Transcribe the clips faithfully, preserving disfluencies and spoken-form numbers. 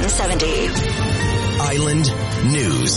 ten seventy. Island News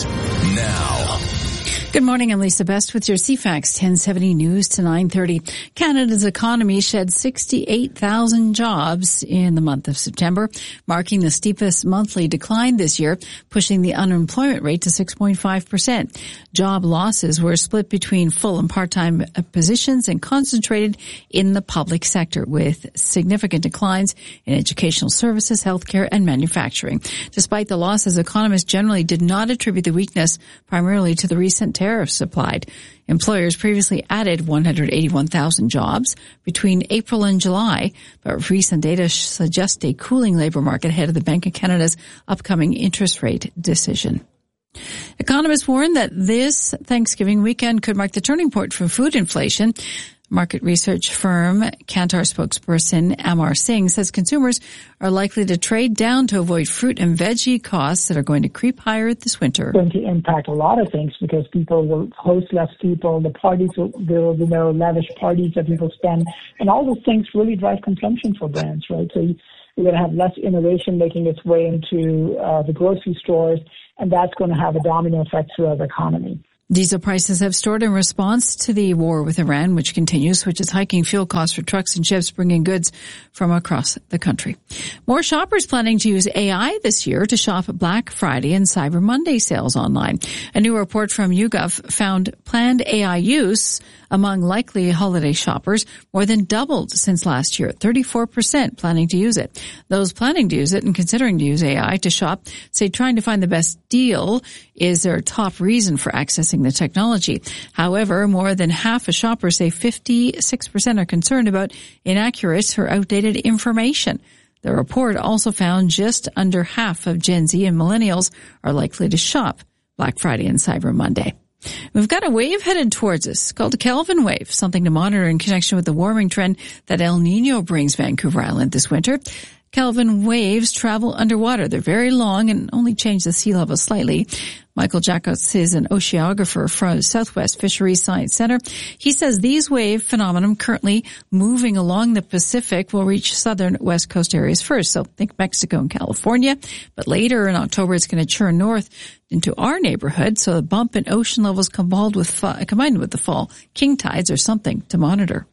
Now. Good morning, I'm Lisa Best with your C FAX ten seventy News to nine thirty. Canada's economy shed sixty-eight thousand jobs in the month of September, marking the steepest monthly decline this year, pushing the unemployment rate to six point five percent. Job losses were split between full and part-time positions and concentrated in the public sector, with significant declines in educational services, healthcare, and manufacturing. Despite the losses, economists generally did not attribute the weakness primarily to the recent tariffs applied. Employers previously added one hundred eighty-one thousand jobs between April and July, but recent data suggest a cooling labor market ahead of the Bank of Canada's upcoming interest rate decision. Economists warn that this Thanksgiving weekend could mark the turning point for food inflation. Market research firm Kantar spokesperson Amar Singh says consumers are likely to trade down to avoid fruit and veggie costs that are going to creep higher this winter. It's going to impact a lot of things because people will host less people, the parties will, there will be no lavish parties that people spend, and all those things really drive consumption for brands, right? So you're going to have less innovation making its way into uh, the grocery stores, and that's going to have a domino effect throughout the economy. Diesel prices have soared in response to the war with Iran, which continues, which is hiking fuel costs for trucks and ships bringing goods from across the country. More shoppers planning to use A I this year to shop Black Friday and Cyber Monday sales online. A new report from YouGov found planned A I use among likely holiday shoppers more than doubled since last year, thirty-four percent planning to use it. Those planning to use it and considering to use A I to shop say trying to find the best deal is their top reason for accessing the technology. However, more than half of shoppers say fifty-six percent are concerned about inaccurate or outdated information. The report also found just under half of Gen Z and millennials are likely to shop Black Friday and Cyber Monday. We've got a wave headed towards us called a Kelvin wave, something to monitor in connection with the warming trend that El Nino brings Vancouver Island this winter. Kelvin waves travel underwater. They're very long and only change the sea level slightly. Michael Jacobs is an oceanographer from Southwest Fisheries Science Center. He says these wave phenomenon currently moving along the Pacific will reach southern West Coast areas first. So think Mexico and California. But later in October, it's going to churn north into our neighborhood. So the bump in ocean levels combined with, combined with the fall king tides are something to monitor.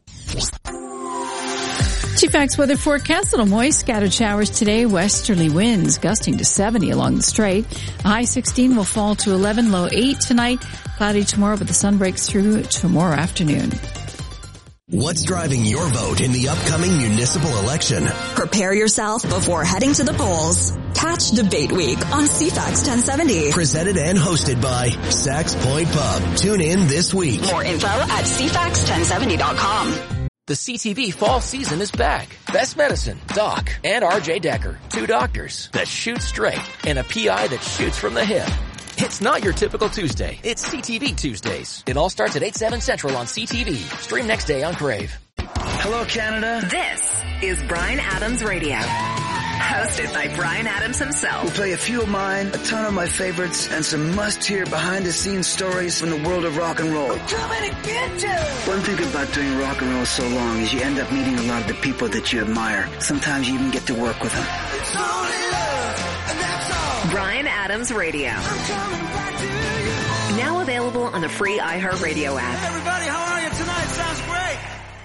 G FAX weather forecast, little moist, scattered showers today, westerly winds gusting to seventy along the strait. A high sixteen will fall to eleven, low eight tonight. Cloudy tomorrow, but the sun breaks through tomorrow afternoon. What's driving your vote in the upcoming municipal election? Prepare yourself before heading to the polls. Catch Debate Week on C FAX ten seventy. Presented and hosted by Sax Point Pub. Tune in this week. More info at c fax ten seventy dot com. The C T V fall season is back. Best Medicine, Doc, and R J Decker. Two doctors that shoot straight and a P I that shoots from the hip. It's not your typical Tuesday. It's C T V Tuesdays. It all starts at eight, seven Central on C T V. Stream next day on Crave. Hello, Canada. This is Bryan Adams Radio. Hosted by Bryan Adams himself. We'll play a few of mine, a ton of my favorites, and some must-hear behind-the-scenes stories from the world of rock and roll. I'm coming to get you! One thing about doing rock and roll so long is you end up meeting a lot of the people that you admire. Sometimes you even get to work with them. It's only love, and that's all. Bryan Adams Radio. I'm coming back to you. Now available on the free iHeartRadio app. Hey everybody, how are you tonight? Sounds great.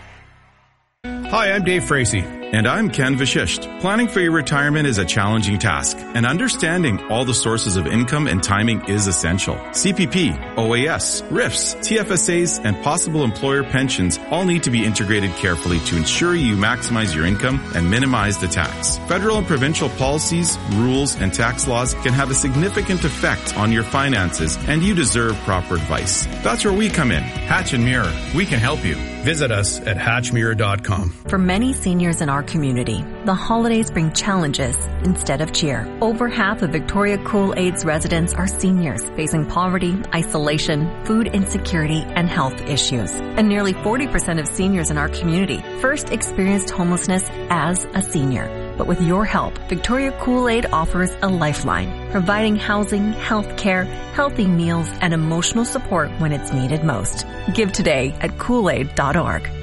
Hi, I'm Dave Frazee. And I'm Ken Vashisht. Planning for your retirement is a challenging task, and understanding all the sources of income and timing is essential. C P P, O A S, R I Fs, T F S As, and possible employer pensions all need to be integrated carefully to ensure you maximize your income and minimize the tax. Federal and provincial policies, rules, and tax laws can have a significant effect on your finances, and you deserve proper advice. That's where we come in. Hatch and Mirror. We can help you. Visit us at hatch mirror dot com. For many seniors in our community, the holidays bring challenges instead of cheer. Over half of Victoria Kool-Aid's residents are seniors facing poverty, isolation, food insecurity, and health issues. And nearly forty percent of seniors in our community first experienced homelessness as a senior. But with your help, Victoria Kool-Aid offers a lifeline, providing housing, health care, healthy meals, and emotional support when it's needed most. Give today at kool aid dot org.